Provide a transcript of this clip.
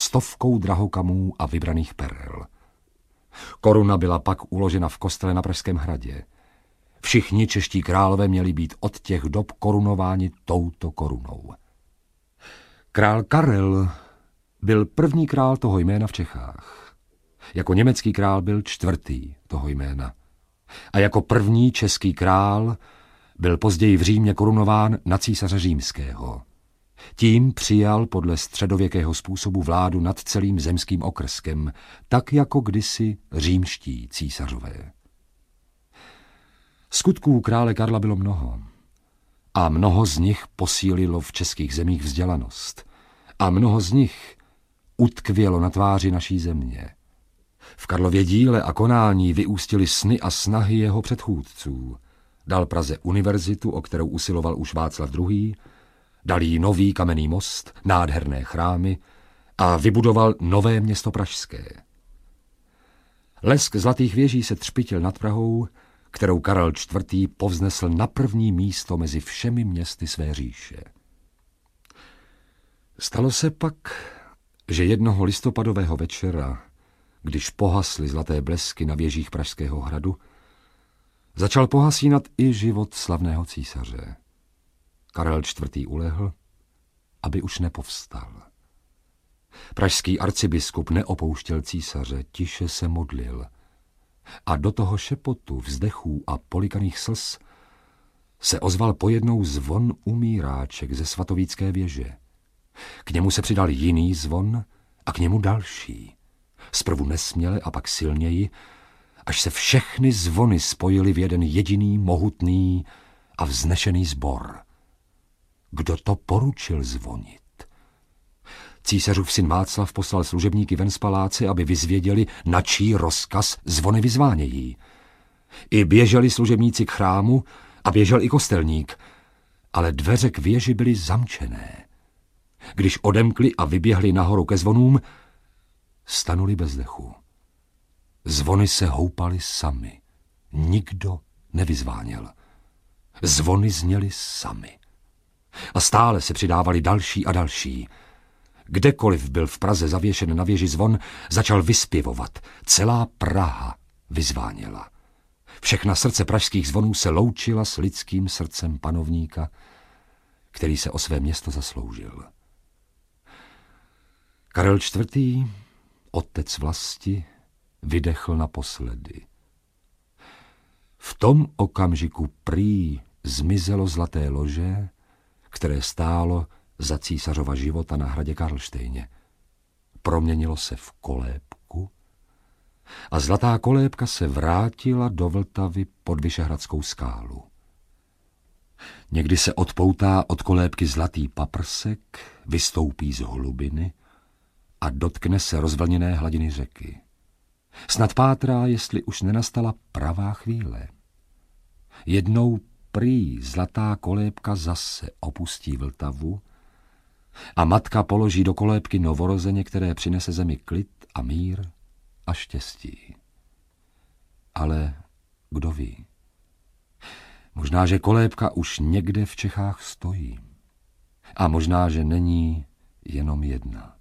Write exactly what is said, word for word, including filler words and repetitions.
stovkou drahokamů a vybraných perel. Koruna byla pak uložena v kostele na Pražském hradě. Všichni čeští králové měli být od těch dob korunováni touto korunou. Král Karel byl první král toho jména v Čechách. Jako německý král byl čtvrtý toho jména. A jako první český král byl později v Římě korunován na císaře římského. Tím přijal podle středověkého způsobu vládu nad celým zemským okrskem, tak jako kdysi římští císařové. Skutků krále Karla bylo mnoho. A mnoho z nich posílilo v českých zemích vzdělanost. A mnoho z nich utkvělo na tváři naší země. V Karlově díle a konání vyústily sny a snahy jeho předchůdců. Dal Praze univerzitu, o kterou usiloval už Václav druhý., dal jí nový kamenný most, nádherné chrámy a vybudoval nové město pražské. Lesk zlatých věží se třpitil nad Prahou, kterou Karel čtvrtý. Povznesl na první místo mezi všemi městy své říše. Stalo se pak, že jednoho listopadového večera, když pohasly zlaté blesky na věžích Pražského hradu, začal pohasínat i život slavného císaře. Karel čtvrtý. ulehl, aby už nepovstal. Pražský arcibiskup neopouštěl císaře, tiše se modlil. A do toho šepotu, vzdechů a polikaných slz se ozval pojednou zvon umíráček ze svatovícké věže. K němu se přidal jiný zvon a k němu další. Zprvu nesměle a pak silněji, až se všechny zvony spojily v jeden jediný, mohutný a vznešený sbor. Kdo to poručil zvonit? Císařův syn Václav poslal služebníky ven z paláce, aby vyzvěděli, na čí rozkaz zvony vyzvánějí. I běželi služebníci k chrámu a běžel i kostelník, ale dveře k věži byly zamčené. Když odemkli a vyběhli nahoru ke zvonům, stanuli bez dechu. Zvony se houpaly sami. Nikdo nevyzváněl. Zvony zněly sami. A stále se přidávali další a další. Kdekoliv byl v Praze zavěšen na věži zvon, začal vyspěvovat. Celá Praha vyzváněla. Všechna srdce pražských zvonů se loučila s lidským srdcem panovníka, který se o své město zasloužil. Karel čtvrtý., otec vlasti, vydechl naposledy. V tom okamžiku prý zmizelo zlaté lože, které stálo za císařova života na hradě Karlštejně. Proměnilo se v kolébku a zlatá kolébka se vrátila do Vltavy pod Vyšehradskou skálu. Někdy se odpoutá od kolébky zlatý paprsek, vystoupí z hlubiny a dotkne se rozvlněné hladiny řeky. Snad pátrá, jestli už nenastala pravá chvíle. Jednou prý zlatá kolébka zase opustí Vltavu a matka položí do kolébky novorozeně, které přinese zemi klid a mír a štěstí. Ale kdo ví? Možná, že kolébka už někde v Čechách stojí. A možná, že není jenom jedna.